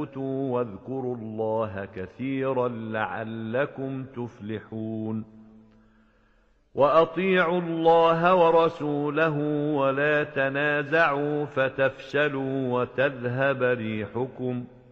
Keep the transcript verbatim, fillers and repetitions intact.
وتثبتوا واذكروا الله كثيرا لعلكم تفلحون وأطيعوا الله ورسوله ولا تنازعوا فتفشلوا وتذهب ريحكم